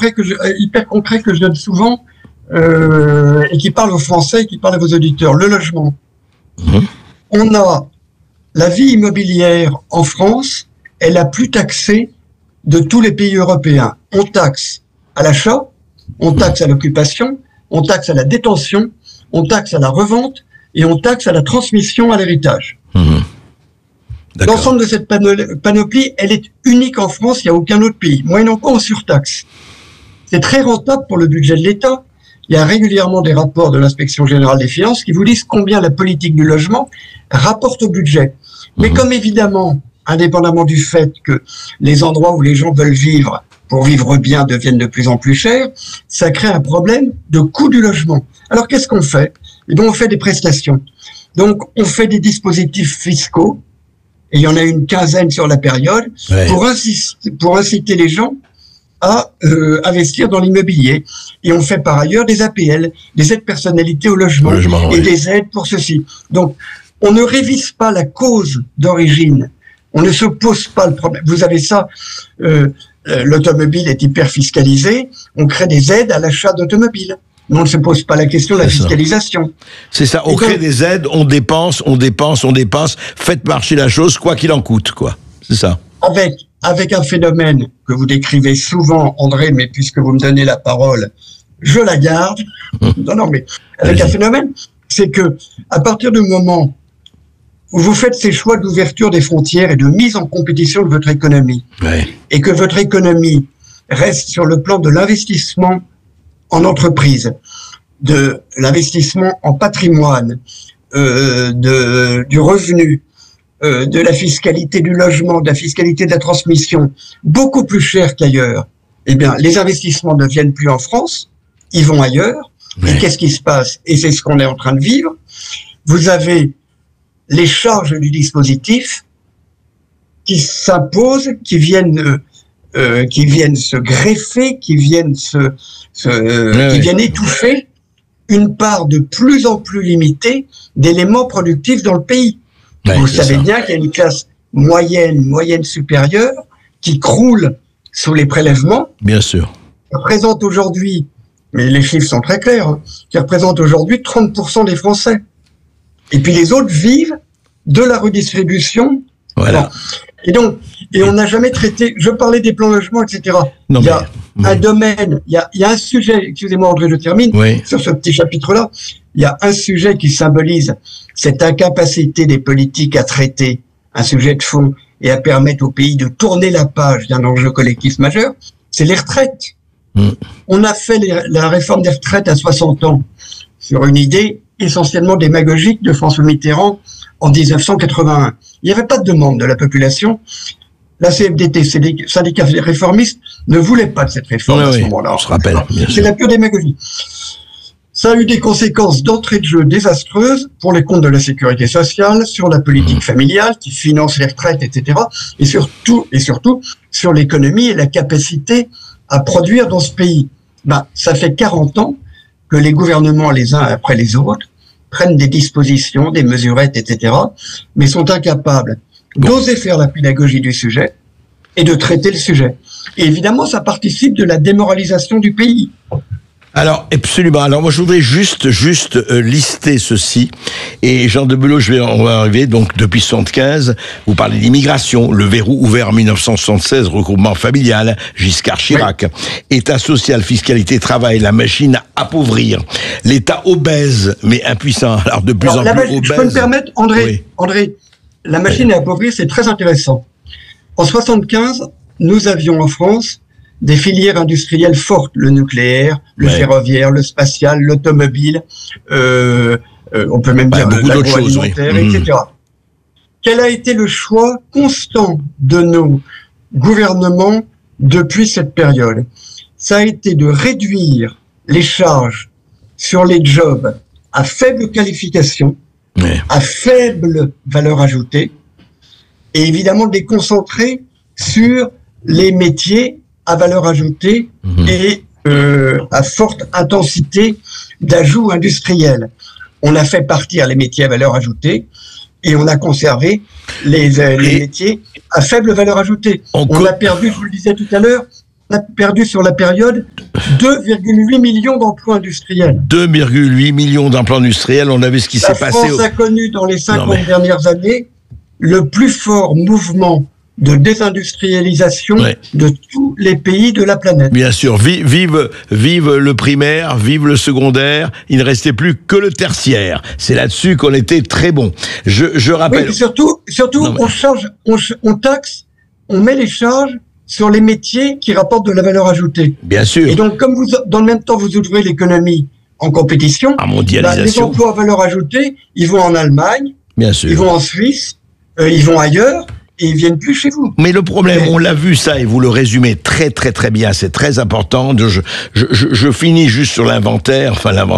hyper concret que je donne souvent et qui parle aux Français, qui parle à vos auditeurs. Le logement. On a la vie immobilière en France, est la plus taxée de tous les pays européens. On taxe à l'achat, on taxe à l'occupation, on taxe à la détention, on taxe à la revente et on taxe à la transmission à l'héritage. L'ensemble de cette panoplie, elle est unique en France, il n'y a aucun autre pays. Moyennant quoi on surtaxe. C'est très rentable pour le budget de l'État. Il y a régulièrement des rapports de l'Inspection Générale des Finances qui vous disent combien la politique du logement rapporte au budget. Mais comme évidemment, indépendamment du fait que les endroits où les gens veulent vivre pour vivre bien deviennent de plus en plus chers, ça crée un problème de coût du logement. Alors qu'est-ce qu'on fait? Eh bien, on fait des prestations. Donc, on fait des dispositifs fiscaux, et il y en a une quinzaine sur la période, pour inciter les gens à investir dans l'immobilier. Et on fait par ailleurs des APL, des aides personnalités au logement, et des aides pour ceci. Donc, on ne révise pas la cause d'origine. On ne se pose pas le problème. Vous avez ça, l'automobile est hyper fiscalisée, on crée des aides à l'achat d'automobiles. Mais on ne se pose pas la question de la fiscalisation. C'est ça, on crée des aides, on dépense, faites marcher la chose, quoi qu'il en coûte, quoi. C'est ça. Avec un phénomène que vous décrivez souvent, André, mais puisque vous me donnez la parole, je la garde. Non, mais avec un phénomène, c'est que, à partir du moment où vous faites ces choix d'ouverture des frontières et de mise en compétition de votre économie, et que votre économie reste sur le plan de l'investissement en entreprise, de l'investissement en patrimoine, du revenu, de la fiscalité du logement, de la fiscalité de la transmission, beaucoup plus cher qu'ailleurs, eh bien, les investissements ne viennent plus en France, ils vont ailleurs. Et qu'est-ce qui se passe? Et c'est ce qu'on est en train de vivre. Vous avez les charges du dispositif qui s'imposent, qui viennent se greffer, qui viennent étouffer une part de plus en plus limitée d'éléments productifs dans le pays. Vous savez bien qu'il y a une classe moyenne supérieure qui croule sous les prélèvements. Bien sûr. Qui représente aujourd'hui, mais les chiffres sont très clairs, qui représente aujourd'hui 30% des Français. Et puis les autres vivent de la redistribution. Voilà. Et on n'a jamais traité, je parlais des plans logement, etc. Il y a un domaine, il y a un sujet, excusez-moi André, je termine, sur ce petit chapitre-là, il y a un sujet qui symbolise cette incapacité des politiques à traiter un sujet de fond et à permettre au pays de tourner la page d'un enjeu collectif majeur, c'est les retraites. On a fait la réforme des retraites à 60 ans sur une idée essentiellement démagogique de François Mitterrand en 1981. Il n'y avait pas de demande de la population. La CFDT, syndicat réformiste, ne voulait pas de cette réforme à ce moment-là. On se rappelle. C'est la pure démagogie. Ça a eu des conséquences d'entrée de jeu désastreuses pour les comptes de la sécurité sociale, sur la politique familiale qui finance les retraites, etc. Et surtout sur l'économie et la capacité à produire dans ce pays. Ça fait 40 ans que les gouvernements, les uns après les autres, prennent des dispositions, des mesurettes, etc., mais sont incapables d'oser faire la pédagogie du sujet et de traiter le sujet. Et évidemment, ça participe de la démoralisation du pays. Alors, absolument. Alors, moi, je voudrais juste lister ceci. Et Jean de Belot, on va arriver. Donc, depuis 75, vous parlez d'immigration, le verrou ouvert en 1976, regroupement familial, Giscard Chirac, État social, fiscalité, travail, la machine à appauvrir, l'État obèse, mais impuissant. Alors, de plus en plus obèse. Je peux me permettre, André, la machine à appauvrir, c'est très intéressant. En 75, nous avions en France des filières industrielles fortes, le nucléaire, le ferroviaire, le spatial, l'automobile, on peut même dire l'agroalimentaire, etc. Quel a été le choix constant de nos gouvernements depuis cette période? Ça a été de réduire les charges sur les jobs à faible qualification, à faible valeur ajoutée, et évidemment de les concentrer sur les métiers à valeur ajoutée et à forte intensité d'ajout industriel. On a fait partir les métiers à valeur ajoutée et on a conservé les métiers à faible valeur ajoutée. On a perdu, je vous le disais tout à l'heure, a perdu sur la période 2,8 millions d'emplois industriels. 2,8 millions d'emplois industriels, on a vu ce qui s'est passé. La France a connu dans les 50 dernières années le plus fort mouvement de désindustrialisation de tous les pays de la planète. Bien sûr, vive le primaire, vive le secondaire, il ne restait plus que le tertiaire. C'est là-dessus qu'on était très bon. Je rappelle... Oui, surtout on taxe, on met les charges sur les métiers qui rapportent de la valeur ajoutée. Bien sûr. Et donc, comme dans le même temps, vous ouvrez l'économie en compétition, les emplois à valeur ajoutée, ils vont en Allemagne, bien sûr, ils vont en Suisse, ils vont ailleurs, et ils viennent plus chez vous. Mais le problème, on l'a vu ça, et vous le résumez très très très bien, c'est très important. Je finis juste sur l'inventaire,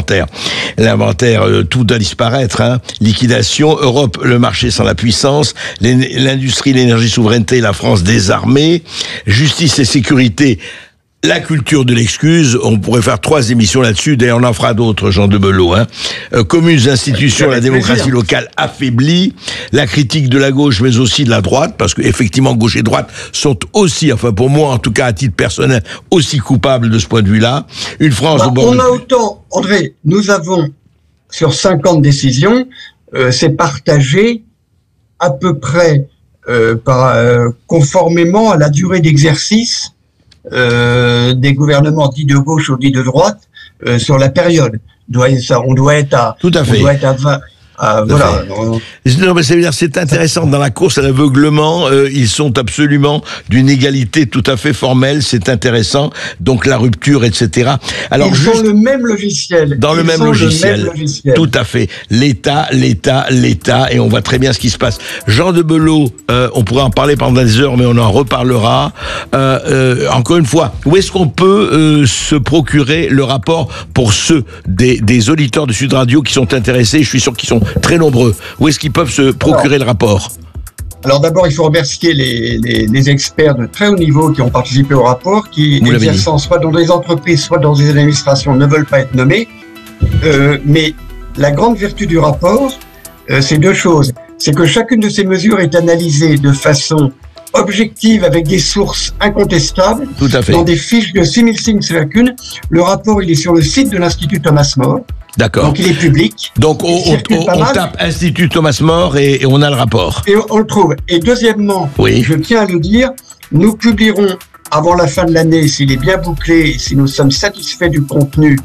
tout doit disparaître, hein. Liquidation, Europe, le marché sans la puissance, l'industrie, l'énergie, souveraineté, la France désarmée, justice et sécurité. La culture de l'excuse, on pourrait faire 3 émissions là-dessus, d'ailleurs on en fera d'autres, Jean de Belot. Communes, institutions, la démocratie locale affaiblie, la critique de la gauche mais aussi de la droite, parce qu'effectivement gauche et droite sont aussi, enfin pour moi en tout cas à titre personnel, aussi coupables de ce point de vue-là. Une France... on a autant, André, nous avons sur 50 décisions, c'est partagé à peu près conformément à la durée d'exercice des gouvernements dits de gauche ou dits de droite sur la période. On doit être à 20. Voilà. Non, mais c'est intéressant. Dans la course à l'aveuglement, ils sont absolument d'une égalité tout à fait formelle. C'est intéressant. Donc la rupture, etc. Alors ils ont le même logiciel. Dans le même logiciel. Tout à fait. L'État, et on voit très bien ce qui se passe. Jean de Belot, on pourrait en parler pendant des heures, mais on en reparlera. Encore une fois, où est-ce qu'on peut se procurer le rapport pour ceux des auditeurs de Sud Radio qui sont intéressés? Je suis sûr qu'ils sont très nombreux. Où est-ce qu'ils peuvent se procurer le rapport? Alors d'abord, il faut remercier les experts de très haut niveau qui ont participé au rapport, qui exerçant soit dans des entreprises, soit dans des administrations, ne veulent pas être nommés. Mais la grande vertu du rapport, c'est 2 choses. C'est que chacune de ces mesures est analysée de façon objective avec des sources incontestables. Tout à fait. Dans des fiches de 6000 signes chacune. Le rapport, il est sur le site de l'Institut Thomas More. D'accord. Donc il est public. Donc on tape Institut Thomas More et on a le rapport. Et on le trouve. Et deuxièmement, je tiens à le dire, nous publierons avant la fin de l'année, s'il est bien bouclé, si nous sommes satisfaits du contenu,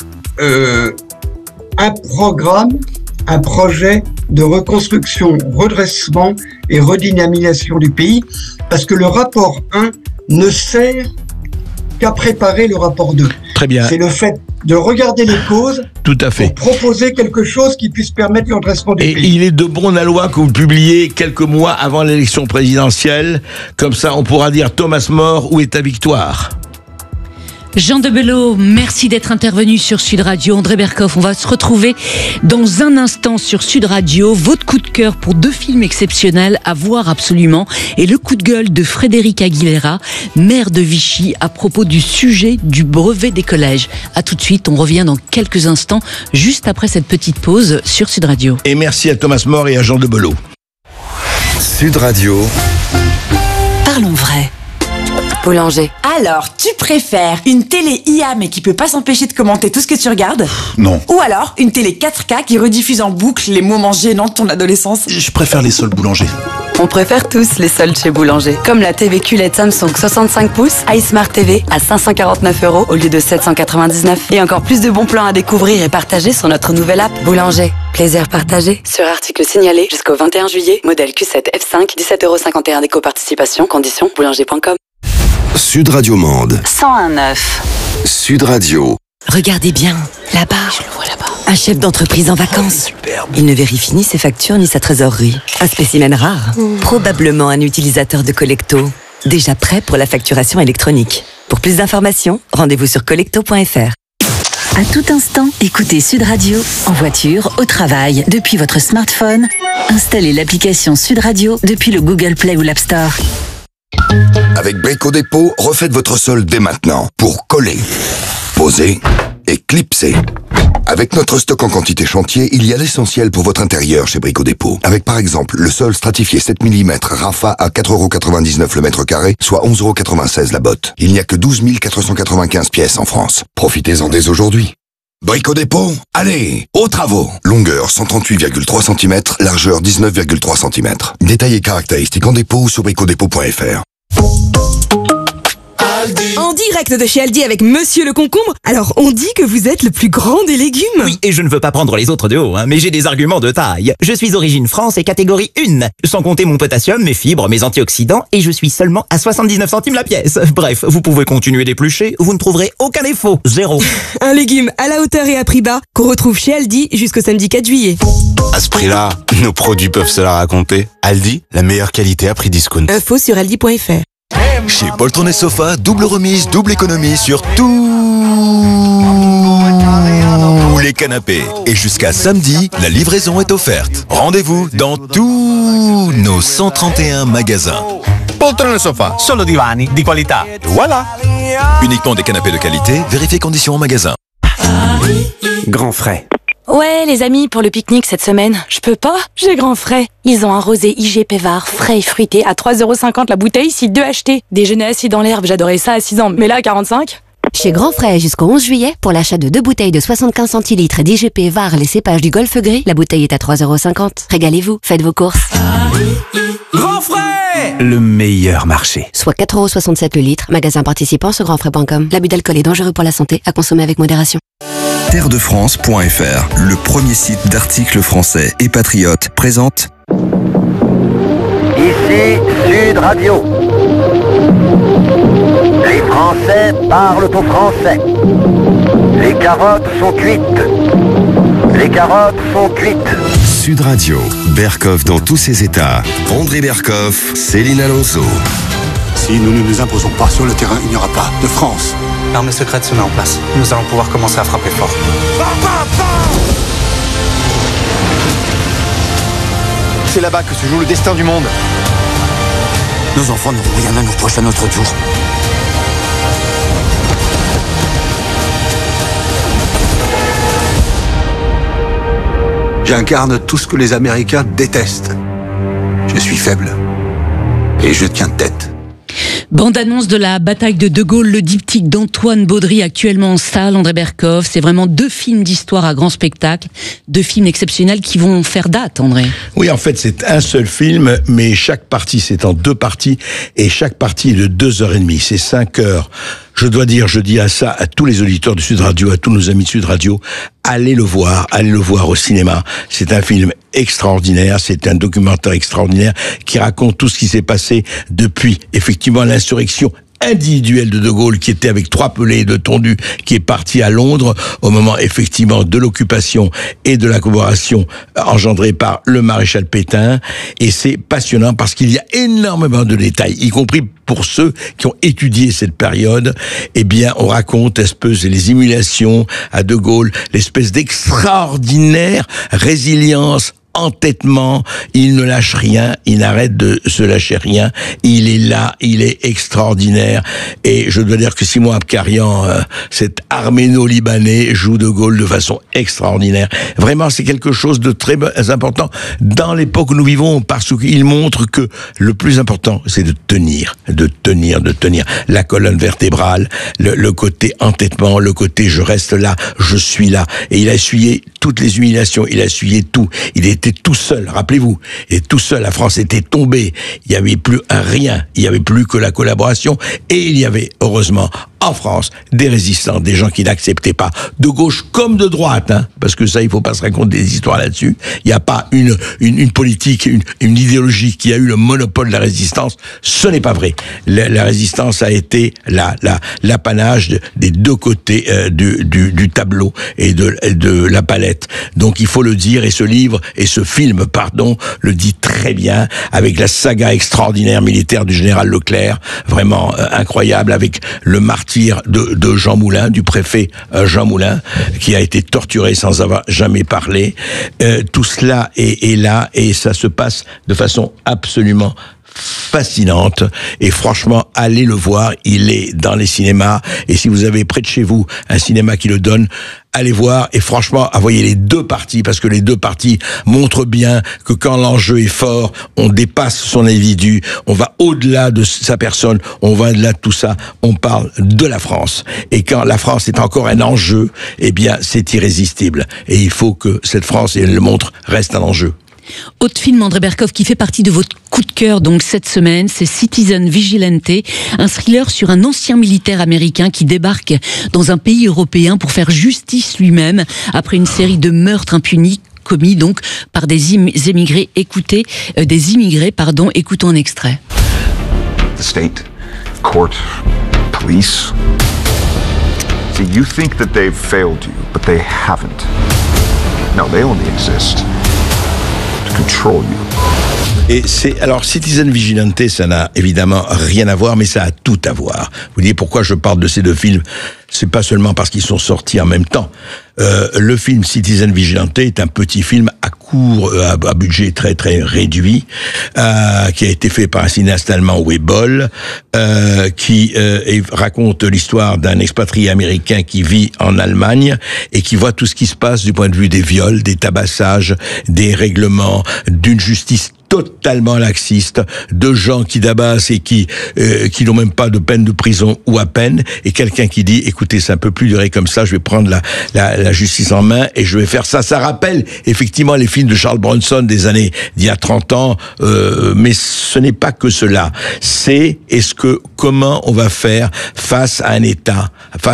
un projet de reconstruction, redressement et redynamisation du pays, parce que le rapport 1 ne sert qu'à préparer le rapport 2. Très bien. C'est le fait de regarder les causes. Tout à fait. Pour proposer quelque chose qui puisse permettre le redressement du pays. Et il est de bon aloi que vous publiez quelques mois avant l'élection présidentielle. Comme ça, on pourra dire Thomas More, où est ta victoire? Jean de Belot, merci d'être intervenu sur Sud Radio. André Berkoff, on va se retrouver dans un instant sur Sud Radio. Votre coup de cœur pour 2 films exceptionnels à voir absolument. Et le coup de gueule de Frédéric Aguilera, maire de Vichy, à propos du sujet du brevet des collèges. À tout de suite, on revient dans quelques instants, juste après cette petite pause sur Sud Radio. Et merci à Thomas More et à Jean de Belot. Sud Radio. Parlons vrai. Boulanger. Alors, tu préfères une télé IA mais qui peut pas s'empêcher de commenter tout ce que tu regardes? Non. Ou alors une télé 4K qui rediffuse en boucle les moments gênants de ton adolescence? Je préfère les soldes Boulanger. On préfère tous les soldes chez Boulanger. Comme la TV QLED Samsung 65 pouces, iSmart TV à 549 € au lieu de 799. Et encore plus de bons plans à découvrir et partager sur notre nouvelle app Boulanger. Plaisir partagé. Sur article signalé jusqu'au 21 juillet. Modèle Q7 F5, 17,51 € d'éco-participation. Conditions boulanger.com. Sud Radio Mende. 101.9. Sud Radio. Regardez bien, là-bas. Je le vois là-bas. Un chef d'entreprise en vacances. Superbe. Il ne vérifie ni ses factures ni sa trésorerie. Un spécimen rare. Probablement un utilisateur de Collecto. Déjà prêt pour la facturation électronique. Pour plus d'informations, rendez-vous sur collecto.fr. À tout instant, écoutez Sud Radio, en voiture, au travail, depuis votre smartphone. Installez l'application Sud Radio depuis le Google Play ou l'App Store. Avec Brico Dépôt, refaites votre sol dès maintenant pour coller, poser et clipsé. Avec notre stock en quantité chantier, il y a l'essentiel pour votre intérieur chez Brico Dépôt. Avec par exemple le sol stratifié 7 mm Rafa à 4,99€ le mètre carré, soit 11,96€ la botte. Il n'y a que 12 495 pièces en France. Profitez-en dès aujourd'hui. Brico Dépôt, allez, aux travaux. Longueur 138,3 cm, largeur 19,3 cm. Détails et caractéristiques en dépôt ou sur bricodépôt.fr. En direct de chez Aldi avec Monsieur le Concombre. Alors, on dit que vous êtes le plus grand des légumes. Oui, et je ne veux pas prendre les autres de haut, mais j'ai des arguments de taille. Je suis origine France et catégorie 1, sans compter mon potassium, mes fibres, mes antioxydants, et je suis seulement à 79 centimes la pièce. Bref, vous pouvez continuer d'éplucher, vous ne trouverez aucun défaut, 0. Un légume à la hauteur et à prix bas qu'on retrouve chez Aldi jusqu'au samedi 4 juillet. À ce prix-là, nos produits peuvent se la raconter. Aldi, la meilleure qualité à prix discount. Info sur aldi.fr. Chez Poltron et Sofa, double remise, double économie sur tous les canapés. Et jusqu'à samedi, la livraison est offerte. Rendez-vous dans tous nos 131 magasins. Poltron et Sofa, solo divani di qualità. Voilà. Uniquement des canapés de qualité, vérifiez conditions en magasin. Grand frais. Ouais, les amis, pour le pique-nique cette semaine, je peux pas, j'ai grand frais. Ils ont un rosé IG Pévard, frais et fruité, à 3,50€ la bouteille, si 2 achetés. Déjeuner assis dans l'herbe, j'adorais ça à 6 ans, mais là, 45. Chez Grand Frais, jusqu'au 11 juillet, pour l'achat de 2 bouteilles de 75 centilitres d'IGP VAR, les cépages du Golfe Gris, la bouteille est à 3,50€. Régalez-vous, faites vos courses. Grand Frais, le meilleur marché. Soit 4,67€ le litre, magasin participant sur grandfrais.com. L'abus d'alcool est dangereux pour la santé, à consommer avec modération. Terredefrance.fr, le premier site d'articles français et patriotes, présente Ici Sud Radio. Les Français parlent au français. Les carottes sont cuites. Les carottes sont cuites. Sud Radio, Berkoff dans tous ses états. André Berkoff, Céline Alonso. Si nous ne nous imposons pas sur le terrain, il n'y aura pas de France. L'armée secrète se met en place. Nous allons pouvoir commencer à frapper fort. C'est là-bas que se joue le destin du monde. Nos enfants n'auront rien à nous reprocher à notre tour. J'incarne tout ce que les Américains détestent. Je suis faible. Et je tiens tête. Bande-annonce de la bataille de Gaulle, le diptyque d'Antoine Baudry actuellement en salle, André Berkoff. C'est vraiment 2 films d'histoire à grand spectacle, 2 films exceptionnels qui vont faire date, André. Oui, en fait, c'est un seul film, mais chaque partie, c'est en 2 parties, et chaque partie est de 2h30. C'est 5 heures. Je dois dire, je dis à ça à tous les auditeurs de Sud Radio, à tous nos amis de Sud Radio, allez le voir au cinéma. C'est un film extraordinaire, c'est un documentaire extraordinaire qui raconte tout ce qui s'est passé depuis, effectivement, l'insurrection individuelle de Gaulle, qui était avec 3 pelés de tondu, qui est parti à Londres au moment effectivement de l'occupation et de la collaboration engendrée par le maréchal Pétain. Et c'est passionnant parce qu'il y a énormément de détails, y compris pour ceux qui ont étudié cette période. Eh bien, on raconte les émulations à De Gaulle, l'espèce d'extraordinaire résilience, entêtement, il ne lâche rien, il n'arrête de se lâcher rien, il est là, il est extraordinaire, et je dois dire que Simon Abkarian, cet arméno-libanais, joue De Gaulle de façon extraordinaire. Vraiment, c'est quelque chose de très important dans l'époque où nous vivons, parce qu'il montre que le plus important, c'est de tenir. La colonne vertébrale, le côté entêtement, le côté je reste là, je suis là, et il a essuyé toutes les humiliations, il a essuyé tout, il était tout seul, rappelez-vous, et tout seul, la France était tombée, il n'y avait plus rien, il n'y avait plus que la collaboration, et il y avait, heureusement, en France, des résistants, des gens qui n'acceptaient pas, de gauche comme de droite, parce que ça, il faut pas se raconter des histoires là-dessus. Il n'y a pas une politique, une idéologie qui a eu le monopole de la résistance. Ce n'est pas vrai. La résistance a été l'apanage des 2 côtés du tableau et de la palette. Donc, il faut le dire, et ce livre, et ce film, le dit très bien, avec la saga extraordinaire militaire du général Leclerc, vraiment incroyable, avec le martyr de Jean Moulin, du préfet Jean Moulin, qui a été torturé sans avoir jamais parlé. Tout cela est là, et ça se passe de façon absolument fascinante et franchement allez le voir, il est dans les cinémas et si vous avez près de chez vous un cinéma qui le donne, allez voir et franchement voyez les deux parties parce que les deux parties montrent bien que quand l'enjeu est fort, on dépasse son individu, on va au-delà de sa personne, on va au-delà de tout ça, on parle de la France et quand la France est encore un enjeu, eh bien c'est irrésistible et il faut que cette France, et elle le montre, reste un enjeu. Autre film, André Berkoff, qui fait partie de votre coup de cœur donc cette semaine, c'est Citizen Vigilante, un thriller sur un ancien militaire américain qui débarque dans un pays européen pour faire justice lui-même après une série de meurtres impunis commis donc par des immigrés. Écoutons un extrait. The state, court, police. See, you think that they've failed you, but they haven't. No, they only exist to control you. Et alors Citizen Vigilante, ça n'a évidemment rien à voir, mais ça a tout à voir. Vous dites pourquoi je parle de ces deux films? C'est pas seulement parce qu'ils sont sortis en même temps. Le film Citizen Vigilante est un petit film à budget très très réduit, qui a été fait par un cinéaste allemand, Uwe Boll, qui raconte l'histoire d'un expatrié américain qui vit en Allemagne et qui voit tout ce qui se passe du point de vue des viols, des tabassages, des règlements, d'une justice totalement laxiste, de gens qui tabassent et qui n'ont même pas de peine de prison ou à peine, et quelqu'un qui dit écoutez, ça ne peut plus durer comme ça, je vais prendre la justice en main et je vais faire ça. Ça rappelle effectivement les films de Charles Bronson des années d'il y a 30 ans, mais ce n'est pas que cela. C'est comment on va faire face à un État,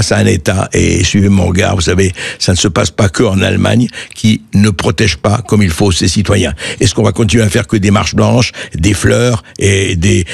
et suivez mon regard, vous savez, ça ne se passe pas que en Allemagne, qui ne protège pas comme il faut ses citoyens. Est-ce qu'on va continuer à faire que des marches blanches, des fleurs et des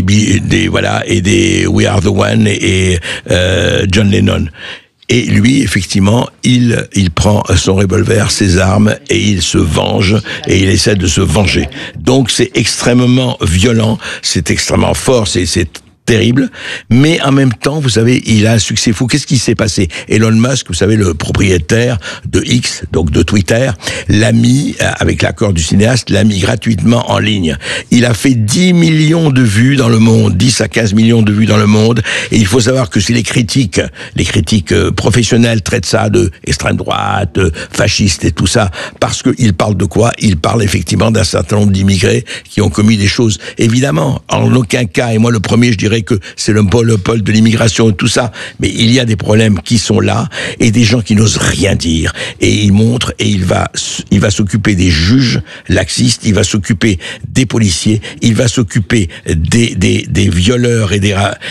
We Are the One et John Lennon? Et lui, effectivement, il prend son revolver, ses armes, et il se venge, et il essaie de se venger. Donc c'est extrêmement violent, c'est extrêmement fort, c'est terrible, mais en même temps, vous savez, il a un succès fou. Qu'est-ce qui s'est passé? Elon Musk, vous savez, le propriétaire de X, donc de Twitter, l'a mis, avec l'accord du cinéaste, l'a mis gratuitement en ligne. Il a fait 10 millions de vues dans le monde, 10 à 15 millions de vues dans le monde, et il faut savoir que si les critiques professionnels traitent ça de extrême droite, fasciste et tout ça, parce qu'il parle de quoi? Il parle effectivement d'un certain nombre d'immigrés qui ont commis des choses. Évidemment, en aucun cas, et moi le premier, je dirais que c'est le monopole de l'immigration et tout ça, mais il y a des problèmes qui sont là et des gens qui n'osent rien dire. Et il montre et il va s'occuper des juges laxistes, il va s'occuper des policiers, il va s'occuper des violeurs et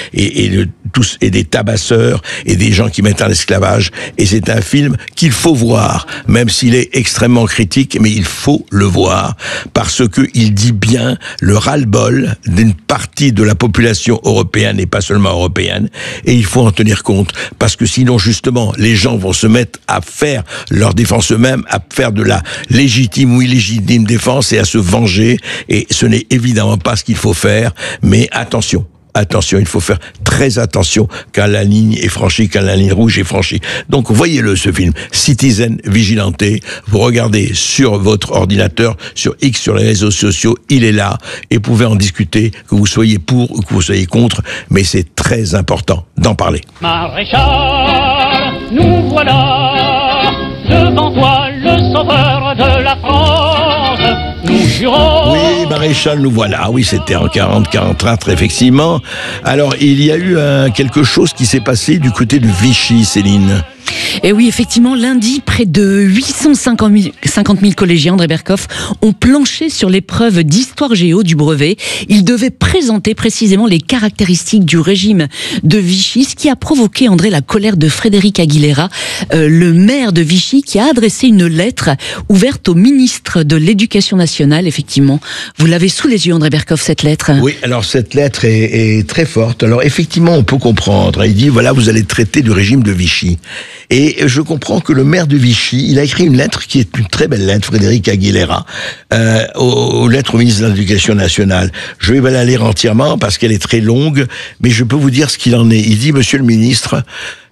des tabasseurs et des gens qui mettent en esclavage. Et c'est un film qu'il faut voir, même s'il est extrêmement critique, mais il faut le voir parce que il dit bien le ras-le-bol d'une partie de la population européenne et pas seulement européenne, et il faut en tenir compte, parce que sinon justement les gens vont se mettre à faire leur défense eux-mêmes, à faire de la légitime ou illégitime défense et à se venger, et ce n'est évidemment pas ce qu'il faut faire, mais attention, il faut faire très attention quand la ligne est franchie, quand la ligne rouge est franchie. Donc voyez-le ce film, Citizen Vigilante, vous regardez sur votre ordinateur, sur X, sur les réseaux sociaux, il est là, et vous pouvez en discuter, que vous soyez pour ou que vous soyez contre, mais c'est très important d'en parler. Maréchal, nous voilà, devant toi le sauveur de la France. Nous jurons... Oui, Maréchal, nous voilà. Oui, c'était en 40-44, effectivement. Alors, il y a eu quelque chose qui s'est passé du côté de Vichy, Céline. Et oui, effectivement, lundi, près de 850 000 collégiens, André Berkoff, ont planché sur l'épreuve d'histoire géo du brevet. Ils devaient présenter précisément les caractéristiques du régime de Vichy, ce qui a provoqué, André, la colère de Frédéric Aguilera, le maire de Vichy, qui a adressé une lettre ouverte au ministre de l'Éducation nationale, effectivement. Vous l'avez sous les yeux, André Berkoff, cette lettre. Oui, alors cette lettre est très forte. Alors effectivement, on peut comprendre. Il dit, voilà, vous allez traiter du régime de Vichy. Et je comprends que le maire de Vichy, il a écrit une lettre qui est une très belle lettre, Frédéric Aguilera, aux lettres au ministre de l'Éducation nationale. Je vais la lire entièrement parce qu'elle est très longue, mais je peux vous dire ce qu'il en est. Il dit, monsieur le ministre,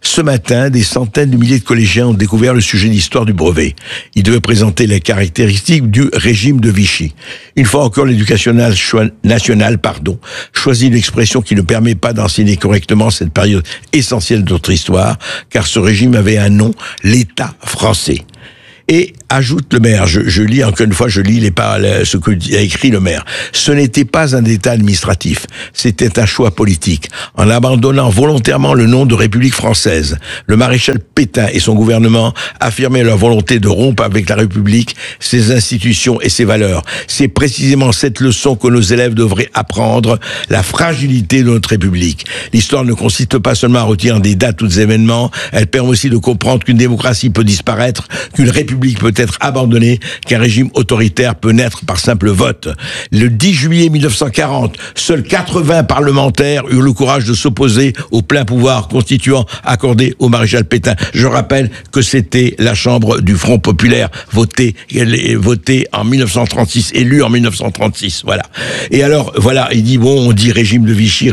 Ce matin, des centaines de milliers de collégiens ont découvert le sujet d'histoire du brevet. Ils devaient présenter les caractéristiques du régime de Vichy. Une fois encore, l'éducation nationale, choisit une expression qui ne permet pas d'enseigner correctement cette période essentielle de notre histoire, car ce régime avait un nom, l'État français. Et ajoute le maire, je lis encore une fois, ce que a écrit le maire. Ce n'était pas un État administratif, c'était un choix politique. En abandonnant volontairement le nom de République française, le maréchal Pétain et son gouvernement affirmaient leur volonté de rompre avec la République, ses institutions et ses valeurs. C'est précisément cette leçon que nos élèves devraient apprendre, la fragilité de notre République. L'histoire ne consiste pas seulement à retenir des dates ou des événements, elle permet aussi de comprendre qu'une démocratie peut disparaître, qu'une République peut être abandonnée, qu'un régime autoritaire peut naître par simple vote. Le 10 juillet 1940, seuls 80 parlementaires eurent le courage de s'opposer au plein pouvoir constituant accordé au maréchal Pétain. Je rappelle que c'était la Chambre du Front Populaire, votée en 1936, élue en 1936, voilà. Et alors, voilà, il dit, on dit régime de Vichy,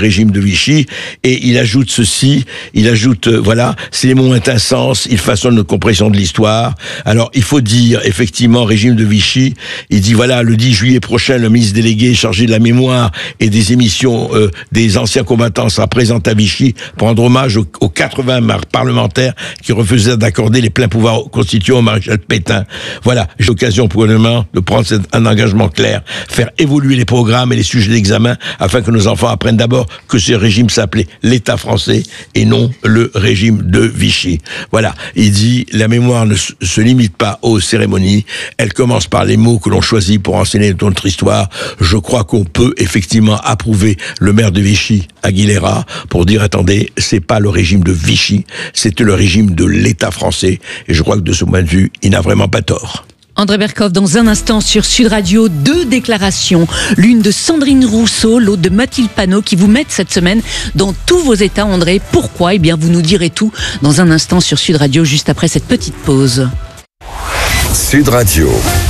et il ajoute ceci, voilà, ces mots ont un sens, ils façonnent notre compréhension de l'histoire. Alors, il faut dire, effectivement, régime de Vichy, il dit, voilà, le 10 juillet prochain, le ministre délégué chargé de la mémoire et des émissions des anciens combattants sera présent à Vichy pour rendre hommage aux 80 parlementaires qui refusaient d'accorder les pleins pouvoirs constituants au maréchal Pétain. Voilà, j'ai l'occasion pour le gouvernement de prendre un engagement clair, faire évoluer les programmes et les sujets d'examen afin que nos enfants apprennent d'abord que ce régime s'appelait l'État français et non le régime de Vichy. Voilà, il dit, la mémoire ne se limite pas aux cérémonies, elle commence par les mots que l'on choisit pour enseigner notre histoire. Je crois qu'on peut effectivement approuver le maire de Vichy, Aguilera, pour dire, attendez, c'est pas le régime de Vichy, c'était le régime de l'État français, et je crois que de ce point de vue, il n'a vraiment pas tort. André Berkoff, dans un instant sur Sud Radio, 2 déclarations. L'une de Sandrine Rousseau, l'autre de Mathilde Panot, qui vous mettent cette semaine dans tous vos états. André, pourquoi ? Eh bien, vous nous direz tout dans un instant sur Sud Radio, juste après cette petite pause. Sud Radio.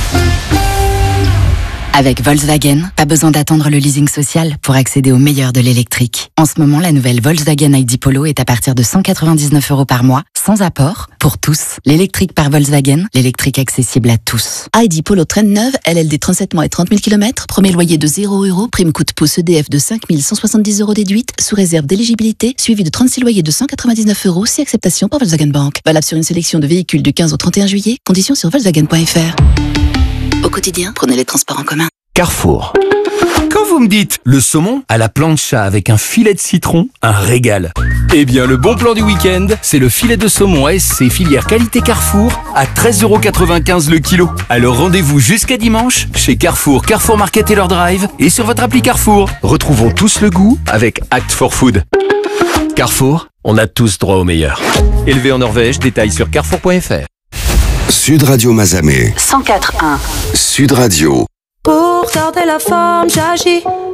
Avec Volkswagen, pas besoin d'attendre le leasing social pour accéder au meilleur de l'électrique. En ce moment, la nouvelle Volkswagen ID Polo est à partir de 199 € par mois, sans apport, pour tous. L'électrique par Volkswagen, l'électrique accessible à tous. ID Polo traîne neuve, LLD 37 mois et 30 000 km, premier loyer de 0 €, prime coup de pouce EDF de 5 170 € déduite, sous réserve d'éligibilité, suivi de 36 loyers de 199 €, si acceptation par Volkswagen Bank. Valable sur une sélection de véhicules du 15 au 31 juillet, conditions sur Volkswagen.fr. Au quotidien, prenez les transports en commun. Carrefour. Quand vous me dites le saumon à la plancha avec un filet de citron, un régal. Eh bien, le bon plan du week-end, c'est le filet de saumon ASC filière qualité Carrefour à 13,95 € le kilo. Alors rendez-vous jusqu'à dimanche chez Carrefour, Carrefour Market et leur drive et sur votre appli Carrefour. Retrouvons tous le goût avec Act for Food. Carrefour, on a tous droit au meilleur. Élevé en Norvège, détails sur carrefour.fr. Sud Radio Mazamet. 104.1. Sud Radio. Pour garder la forme, j'agis.